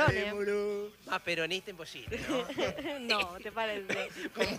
Perón, ¿eh? Más peronista imposible, ¿no? No, ¿te parece? ¿Cómo?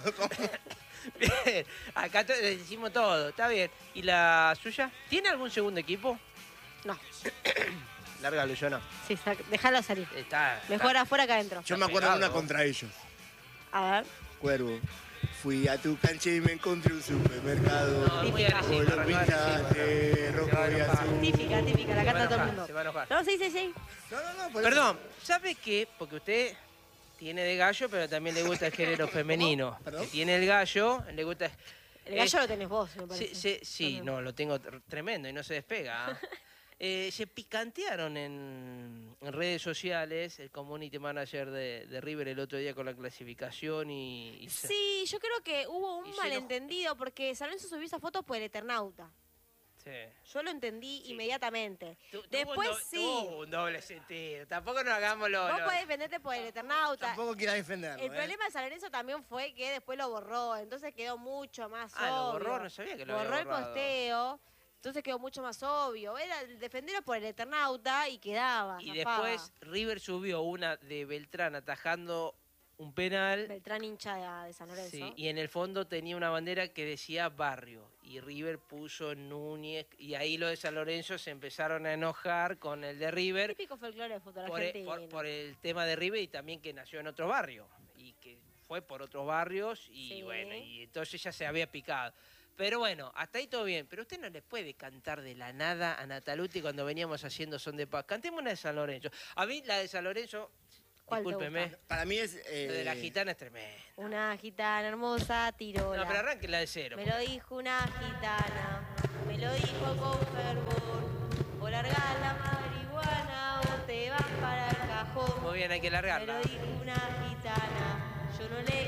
Bien, acá le decimos todo, está bien. ¿Y la suya? ¿Tiene algún segundo equipo? No. Lárgalo, yo no. Sí, déjalo salir. Está. Mejor afuera que adentro. Yo me acuerdo de una pegado. contra ellos. A ver. Cuervo. Fui a tu cancha y me encontré un supermercado. No, muy Típica. agresivo. Vos lo muy pintaste agresivo. rojo Se va a y enojar. azul. Típica, la Se va a canta todo el enojar, mundo. se va a enojar. No, sí. No, por Perdón, ¿sabe qué? Porque usted tiene de gallo, pero también le gusta el género femenino. ¿Perdón? Que tiene el gallo, le gusta... El gallo lo tenés vos, me parece. Sí, no, lo tengo tremendo y no se despega. Se picantearon en redes sociales el community manager de River el otro día con la clasificación y Sí, yo creo que hubo un y se malentendido porque San Lorenzo subió esa foto por el Eternauta. sí. Yo lo entendí Sí. inmediatamente. Tuvo Después tuvo sí. un doble sentido. Tampoco nos hagamos Vos podés defenderte por el Eternauta. Tampoco quiera defenderlo. El problema de San Lorenzo también fue que después lo borró, entonces quedó mucho más Ah, lo obvio. borró, no sabía que lo Borró había el borrado. posteo, entonces quedó mucho más obvio. Era defenderlo por el Eternauta y quedaba. Y zafaba. después River subió una de Beltrán atajando un penal. Beltrán hincha de San Lorenzo. Sí, y en el fondo tenía una bandera que decía Barrio. Y River puso Núñez. Y ahí los de San Lorenzo se empezaron a enojar con el de River Típico folclore de fútbol por argentino. por el tema de River y también que nació en otro barrio. Y que fue por otros barrios. Y Sí. bueno, y entonces ya se había picado. Pero bueno, hasta ahí todo bien. Pero usted no le puede cantar de la nada a Nataluti cuando veníamos haciendo Son de Paz. Cantemos una de San Lorenzo. A mí la de San Lorenzo, ¿Cuál te discúlpeme, gusta? Para mí es... la de la gitana es tremenda. Una gitana hermosa tirola. No, pero arranque la de cero. Me lo dijo una gitana, me lo dijo con fervor. O largás la marihuana o te vas para el cajón. Muy bien, hay que Me lo largarla. dijo una gitana, yo no le